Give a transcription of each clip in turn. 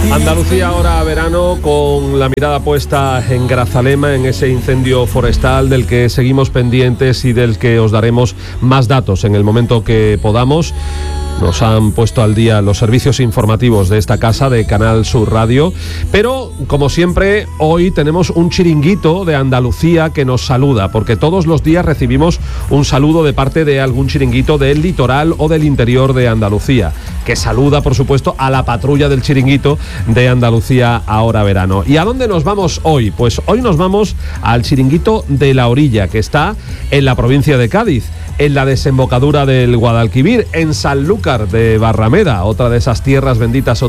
Andalucía ahora verano, con la mirada puesta en Grazalema, en ese incendio forestal del que seguimos pendientes y del que os daremos más datos en el momento que podamos. Nos han puesto al día los servicios informativos de esta casa, de Canal Sur Radio, pero como siempre hoy tenemos un chiringuito de Andalucía que nos saluda, porque todos los días recibimos un saludo de parte de algún chiringuito del litoral o del interior de Andalucía, que saluda por supuesto a la patrulla del chiringuito de Andalucía ahora verano. ¿Y a dónde nos vamos hoy? Pues hoy nos vamos al chiringuito de La Orilla, que está en la provincia de Cádiz, en la desembocadura del Guadalquivir, en Sanlúcar de Barrameda, otra de esas tierras benditas,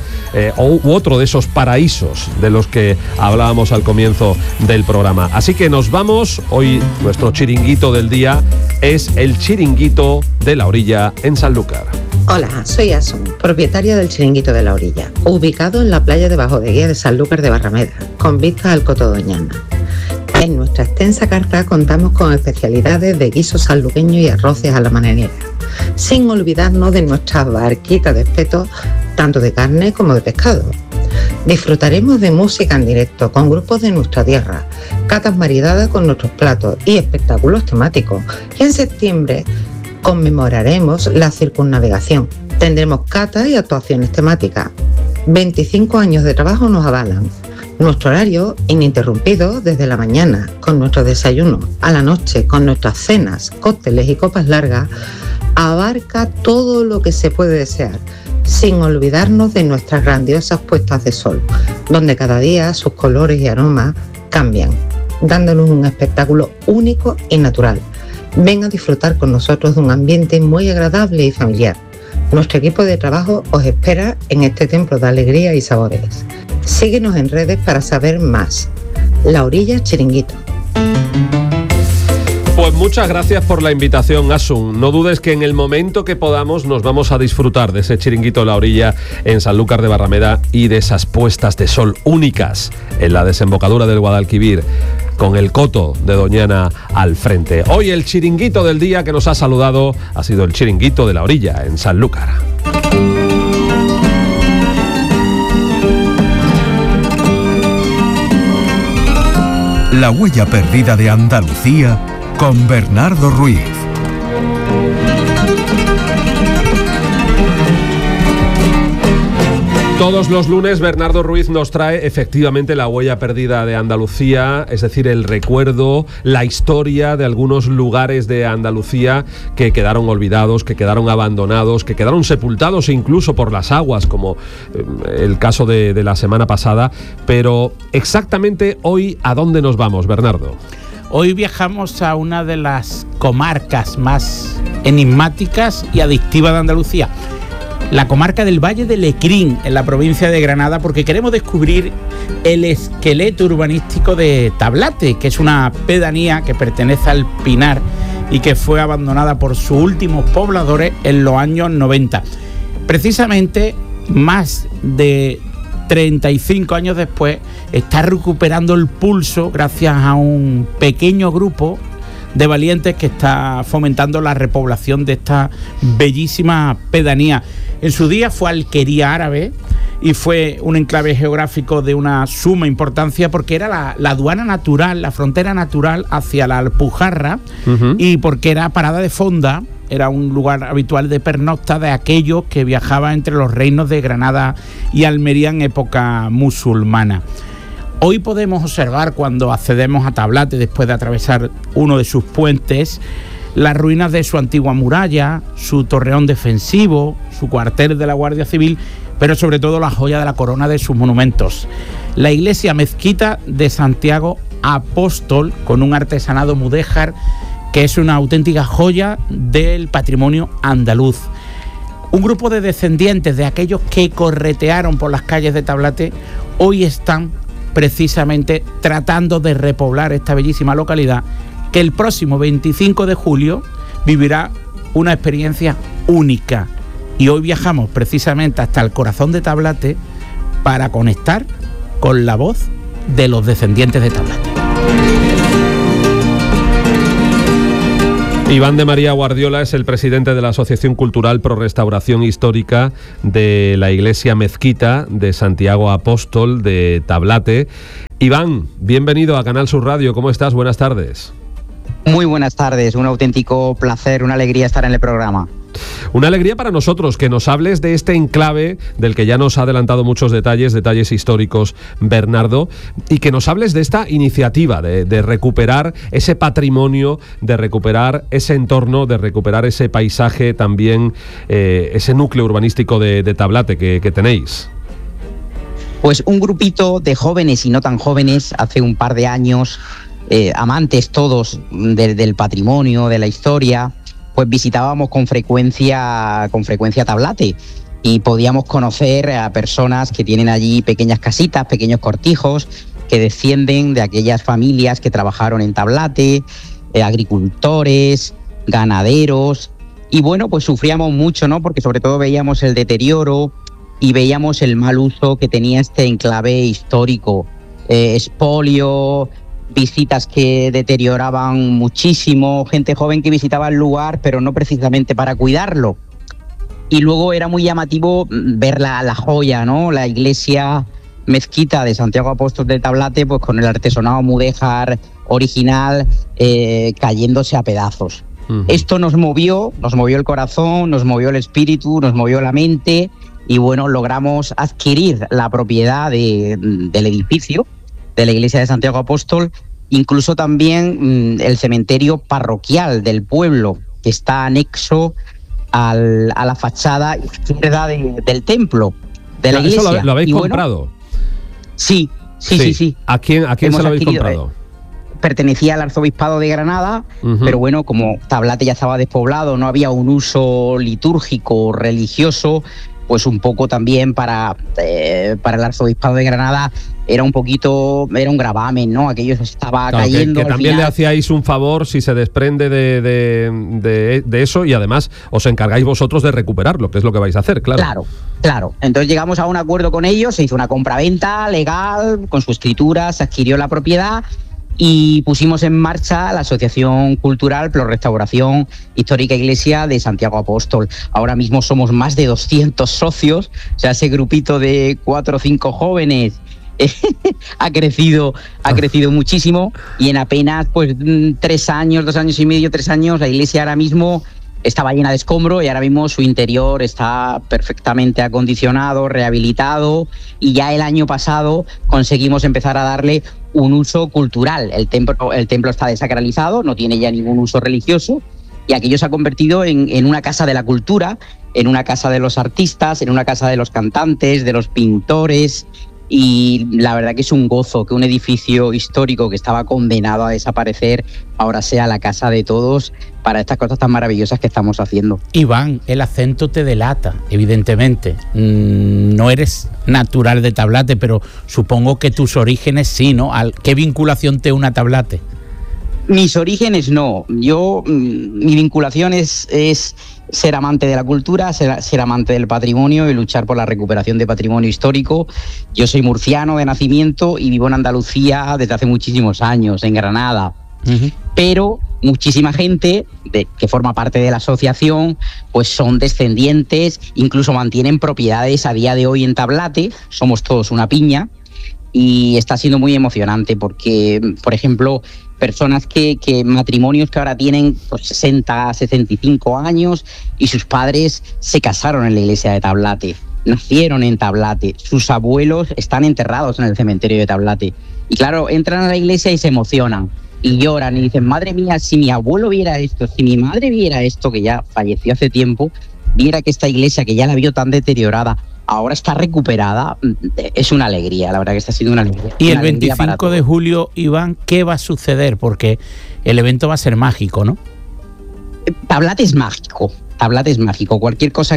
otro de esos paraísos de los que hablábamos al comienzo del programa. Así que nos vamos, hoy nuestro chiringuito del día es el chiringuito de La Orilla en Sanlúcar. Hola, soy Asun, propietaria del chiringuito de La Orilla, ubicado en la playa de Bajo de Guía de Sanlúcar de Barrameda, con vista al Coto Doñana. En nuestra extensa carta contamos con especialidades de guisos sanluqueños y arroces a la marinera, sin olvidarnos de nuestras barquitas de espetos, tanto de carne como de pescado. Disfrutaremos de música en directo con grupos de nuestra tierra, catas maridadas con nuestros platos y espectáculos temáticos. Y en septiembre conmemoraremos la circunnavegación. Tendremos catas y actuaciones temáticas. 25 años de trabajo nos avalan. Nuestro horario ininterrumpido desde la mañana, con nuestro desayuno, a la noche, con nuestras cenas, cócteles y copas largas, abarca todo lo que se puede desear, sin olvidarnos de nuestras grandiosas puestas de sol, donde cada día sus colores y aromas cambian, dándonos un espectáculo único y natural. Ven a disfrutar con nosotros de un ambiente muy agradable y familiar. Nuestro equipo de trabajo os espera en este templo de alegría y sabores. Síguenos en redes para saber más. La Orilla Chiringuito. Pues muchas gracias por la invitación, Asun. No dudes que en el momento que podamos nos vamos a disfrutar de ese chiringuito La Orilla en Sanlúcar de Barrameda y de esas puestas de sol únicas en la desembocadura del Guadalquivir, con el Coto de Doñana al frente. Hoy el chiringuito del día que nos ha saludado ha sido el chiringuito de La Orilla en Sanlúcar. La huella perdida de Andalucía con Bernardo Ruiz. Todos los lunes Bernardo Ruiz nos trae efectivamente la huella perdida de Andalucía, es decir, el recuerdo, la historia de algunos lugares de Andalucía que quedaron olvidados, que quedaron abandonados, que quedaron sepultados incluso por las aguas, como el caso de la semana pasada. Pero exactamente hoy, ¿a dónde nos vamos, Bernardo? Hoy viajamos a una de las comarcas más enigmáticas y adictivas de Andalucía, la comarca del Valle de Lecrín, en la provincia de Granada, porque queremos descubrir el esqueleto urbanístico de Tablate, que es una pedanía que pertenece al Pinar y que fue abandonada por sus últimos pobladores en los años 90. Precisamente, más de 35 años después, está recuperando el pulso gracias a un pequeño grupo de valientes que está fomentando la repoblación de esta bellísima pedanía. En su día fue alquería árabe y fue un enclave geográfico de una suma importancia porque era la aduana natural, la frontera natural hacia la Alpujarra, y porque era parada de fonda, era un lugar habitual de pernocta de aquellos que viajaban entre los reinos de Granada y Almería en época musulmana. Hoy podemos observar, cuando accedemos a Tablate después de atravesar uno de sus puentes, las ruinas de su antigua muralla, su torreón defensivo, su cuartel de la Guardia Civil, pero sobre todo la joya de la corona de sus monumentos, la iglesia mezquita de Santiago Apóstol, con un artesanado mudéjar que es una auténtica joya del patrimonio andaluz. Un grupo de descendientes de aquellos que corretearon por las calles de Tablate hoy están precisamente tratando de repoblar esta bellísima localidad, que el próximo 25 de julio vivirá una experiencia única. Y hoy viajamos precisamente hasta el corazón de Tablate para conectar con la voz de los descendientes de Tablate. Iván de María Guardiola es el presidente de la Asociación Cultural Pro Restauración Histórica de la Iglesia Mezquita de Santiago Apóstol de Tablate. Iván, bienvenido a Canal Sur Radio. ¿Cómo estás? Buenas tardes. Muy buenas tardes, un auténtico placer, una alegría estar en el programa. Una alegría para nosotros que nos hables de este enclave del que ya nos ha adelantado muchos detalles históricos, Bernardo, y que nos hables de esta iniciativa de recuperar ese patrimonio, de recuperar ese entorno, de recuperar ese paisaje también, ese núcleo urbanístico de Tablate que tenéis. Pues un grupito de jóvenes y no tan jóvenes, hace un par de años, amantes todos del patrimonio, de la historia, pues visitábamos con frecuencia Tablate y podíamos conocer a personas que tienen allí pequeñas casitas, pequeños cortijos, que descienden de aquellas familias que trabajaron en Tablate, agricultores, ganaderos, y bueno, pues sufríamos mucho, ¿no? Porque sobre todo veíamos el deterioro y veíamos el mal uso que tenía este enclave histórico, expolio, visitas que deterioraban muchísimo, gente joven que visitaba el lugar, pero no precisamente para cuidarlo. Y luego era muy llamativo ver la joya, ¿no? La iglesia mezquita de Santiago Apóstol de Tablate, pues con el artesonado mudéjar original cayéndose a pedazos. Uh-huh. Esto nos movió el corazón, nos movió el espíritu, nos movió la mente y bueno, logramos adquirir la propiedad del edificio de la iglesia de Santiago Apóstol, incluso también el cementerio parroquial del pueblo, que está anexo a la fachada izquierda del templo de la iglesia. ¿Eso lo habéis comprado? Sí. ¿A quién se lo habéis comprado? Pertenecía al arzobispado de Granada, uh-huh. Pero bueno, como Tablate ya estaba despoblado, no había un uso litúrgico religioso, pues un poco también para el arzobispado de Granada era un gravamen, ¿no? Aquello se estaba cayendo. Que también le hacíais un favor si se desprende de eso y además os encargáis vosotros de recuperarlo, que es lo que vais a hacer, claro. Claro. Entonces llegamos a un acuerdo con ellos, se hizo una compraventa legal, con su escritura, se adquirió la propiedad y pusimos en marcha la Asociación Cultural Pro Restauración Histórica Iglesia de Santiago Apóstol. Ahora mismo somos más de 200 socios, o sea, ese grupito de 4 o 5 jóvenes ha crecido muchísimo y en apenas pues 3 años, 2 años y medio, 3 años, la iglesia ahora mismo estaba llena de escombro y ahora mismo su interior está perfectamente acondicionado, rehabilitado y ya el año pasado conseguimos empezar a darle un uso cultural. El templo está desacralizado, no tiene ya ningún uso religioso y aquello se ha convertido en una casa de la cultura, en una casa de los artistas, en una casa de los cantantes, de los pintores. Y la verdad que es un gozo que un edificio histórico que estaba condenado a desaparecer ahora sea la casa de todos para estas cosas tan maravillosas que estamos haciendo. Iván, el acento te delata, evidentemente. No eres natural de Tablate, pero supongo que tus orígenes sí, ¿no? ¿Qué vinculación te une a Tablate? Mis orígenes no. Mi vinculación es ser amante de la cultura, ser amante del patrimonio y luchar por la recuperación de patrimonio histórico. Yo soy murciano de nacimiento y vivo en Andalucía desde hace muchísimos años, en Granada. Uh-huh. Pero muchísima gente que forma parte de la asociación pues son descendientes, incluso mantienen propiedades a día de hoy en Tablate. Somos todos una piña y está siendo muy emocionante porque, por ejemplo, personas matrimonios que ahora tienen pues 60, 65 años y sus padres se casaron en la iglesia de Tablate, nacieron en Tablate, sus abuelos están enterrados en el cementerio de Tablate. Y claro, entran a la iglesia y se emocionan y lloran y dicen, madre mía, si mi abuelo viera esto, si mi madre viera esto, que ya falleció hace tiempo, viera que esta iglesia que ya la vio tan deteriorada, ahora está recuperada, es una alegría, la verdad que está siendo una alegría. Y el 25 de julio, Iván, ¿qué va a suceder? Porque el evento va a ser mágico, ¿no? Tablate es mágico. Cualquier cosa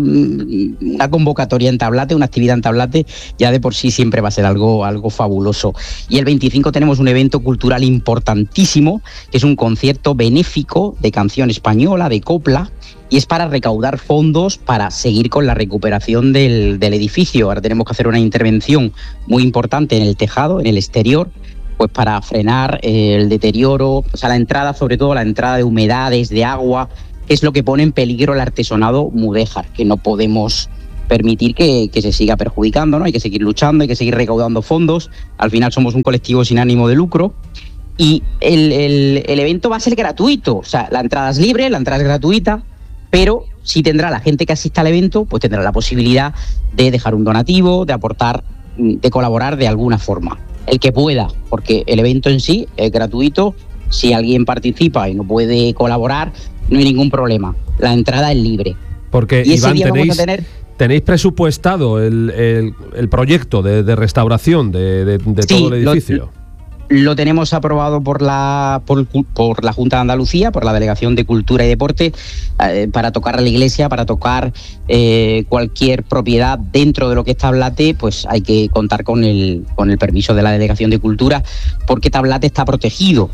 una convocatoria en Tablate, una actividad en Tablate, ya de por sí siempre va a ser algo fabuloso. Y el 25 tenemos un evento cultural importantísimo, que es un concierto benéfico de canción española, de copla, y es para recaudar fondos para seguir con la recuperación del edificio. Ahora tenemos que hacer una intervención muy importante en el tejado, en el exterior, pues para frenar el deterioro, o sea, la entrada, sobre todo la entrada de humedades, de agua, que es lo que pone en peligro el artesonado mudéjar, que no podemos permitir que se siga perjudicando, ¿no? Hay que seguir luchando, hay que seguir recaudando fondos. Al final somos un colectivo sin ánimo de lucro y el evento va a ser gratuito. O sea, la entrada es libre, la entrada es gratuita, pero sí tendrá la gente que asista al evento, pues tendrá la posibilidad de dejar un donativo, de aportar, de colaborar de alguna forma. El que pueda, porque el evento en sí es gratuito. Si alguien participa y no puede colaborar, no hay ningún problema. La entrada es libre. Porque, Iván, ¿tenéis presupuestado el proyecto de restauración de todo el edificio? Lo tenemos aprobado por la Junta de Andalucía, por la Delegación de Cultura y Deporte, para tocar la iglesia, para tocar cualquier propiedad dentro de lo que es Tablate, pues hay que contar con el permiso de la Delegación de Cultura, porque Tablate está protegido.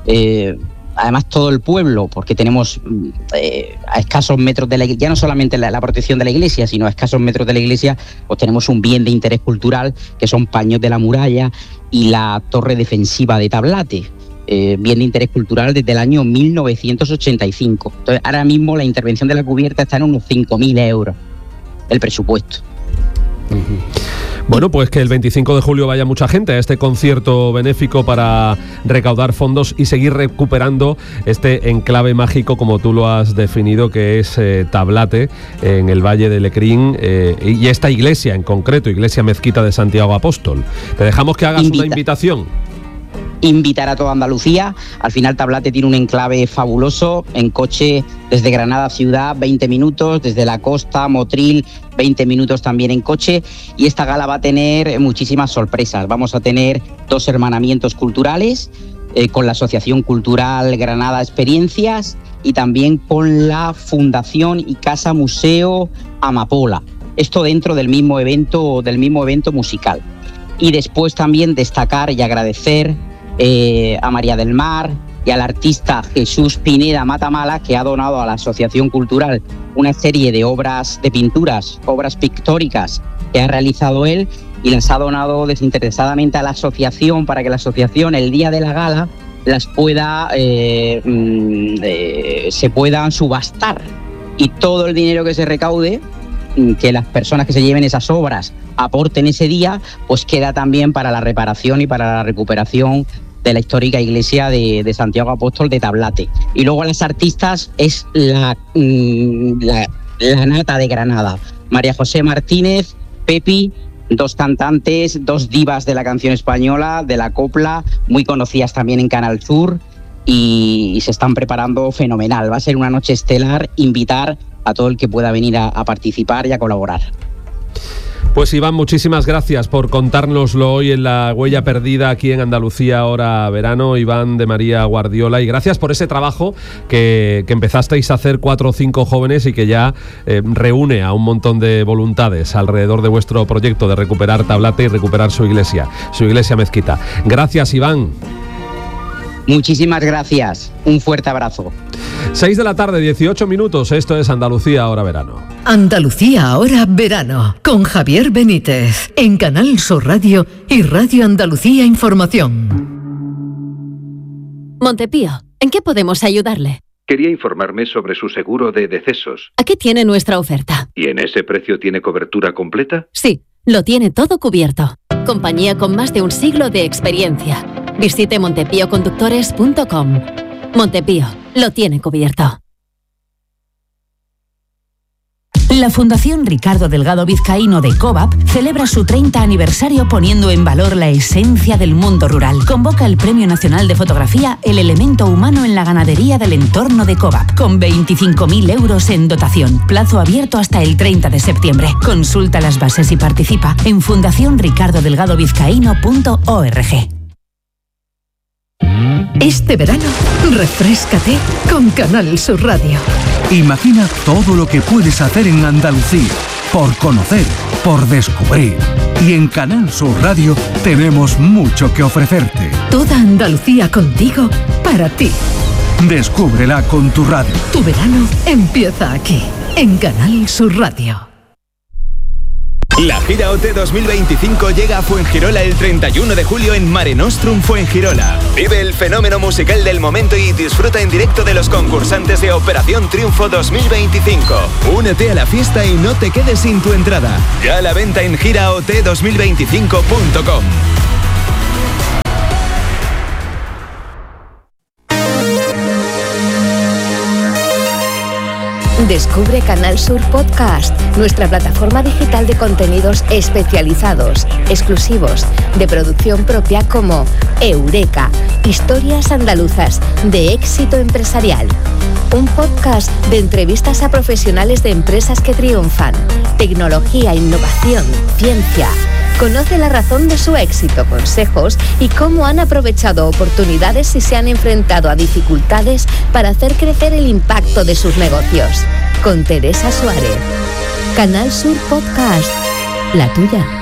Además todo el pueblo, porque tenemos a escasos metros de la iglesia, ya no solamente la protección de la iglesia, sino a escasos metros de la iglesia, pues tenemos un bien de interés cultural, que son Paños de la Muralla y la torre defensiva de Tablate, bien de interés cultural desde el año 1985. Entonces ahora mismo la intervención de la cubierta está en unos 5.000 euros, el presupuesto. Bueno, pues que el 25 de julio vaya mucha gente a este concierto benéfico para recaudar fondos y seguir recuperando este enclave mágico, como tú lo has definido, que es Tablate, en el Valle de Lecrín, y esta iglesia en concreto, Iglesia Mezquita de Santiago Apóstol. Te dejamos que hagas una invitación. Invitar a toda Andalucía. Al final Tablate tiene un enclave fabuloso, en coche desde Granada ciudad 20 minutos, desde la costa, Motril 20 minutos también en coche, y esta gala va a tener muchísimas sorpresas. Vamos a tener 2 hermanamientos culturales con la Asociación Cultural Granada Experiencias y también con la Fundación y Casa Museo Amapola. Esto dentro del mismo evento musical. Y después también destacar y agradecer a María del Mar y al artista Jesús Pineda Matamala, que ha donado a la Asociación Cultural una serie de obras de pinturas, obras pictóricas que ha realizado él, y las ha donado desinteresadamente a la asociación para que la asociación el día de la gala las pueda se puedan subastar, y todo el dinero que se recaude, que las personas que se lleven esas obras aporten ese día, pues queda también para la reparación y para la recuperación de la histórica iglesia de Santiago Apóstol de Tablate. Y luego las artistas es la nata de Granada. María José Martínez, Pepi, 2 cantantes, 2 divas de la canción española, de la copla, muy conocidas también en Canal Sur, y se están preparando fenomenal. Va a ser una noche estelar. Invitar a todo el que pueda venir a participar y a colaborar. Pues Iván, muchísimas gracias por contárnoslo hoy en La Huella Perdida aquí en Andalucía Ahora Verano. Iván de María Guardiola, y gracias por ese trabajo que empezasteis a hacer 4 o 5 jóvenes y que ya reúne a un montón de voluntades alrededor de vuestro proyecto de recuperar Tablate y recuperar su iglesia mezquita. Gracias, Iván. Muchísimas gracias. Un fuerte abrazo. 6 de la tarde, 18 minutos. Esto es Andalucía Ahora Verano. Andalucía Ahora Verano, con Javier Benítez, en Canal Sur Radio y Radio Andalucía Información. Montepío, ¿en qué podemos ayudarle? Quería informarme sobre su seguro de decesos. Aquí tiene nuestra oferta. ¿Y en ese precio tiene cobertura completa? Sí, lo tiene todo cubierto. Compañía con más de un siglo de experiencia. Visite montepíoconductores.com. Montepío, lo tiene cubierto. La Fundación Ricardo Delgado Vizcaíno de COVAP celebra su 30 aniversario poniendo en valor la esencia del mundo rural. Convoca el Premio Nacional de Fotografía El Elemento Humano en la Ganadería del Entorno de COVAP, con 25.000 euros en dotación. Plazo abierto hasta el 30 de septiembre. Consulta las bases y participa en fundacionricardodelgadovizcaíno.org. Este verano, refréscate con Canal Sur Radio. Imagina todo lo que puedes hacer en Andalucía, por conocer, por descubrir. Y en Canal Sur Radio tenemos mucho que ofrecerte. Toda Andalucía contigo, para ti. Descúbrela con tu radio. Tu verano empieza aquí, en Canal Sur Radio. La gira OT 2025 llega a Fuengirola el 31 de julio en Mare Nostrum Fuengirola. Vive el fenómeno musical del momento y disfruta en directo de los concursantes de Operación Triunfo 2025. Únete a la fiesta y no te quedes sin tu entrada. Ya a la venta en giraot2025.com. Descubre Canal Sur Podcast, nuestra plataforma digital de contenidos especializados, exclusivos, de producción propia como Eureka, historias andaluzas de éxito empresarial. Un podcast de entrevistas a profesionales de empresas que triunfan, tecnología, innovación, ciencia. Conoce la razón de su éxito, consejos y cómo han aprovechado oportunidades y se han enfrentado a dificultades para hacer crecer el impacto de sus negocios. Con Teresa Suárez. Canal Sur Podcast, la tuya.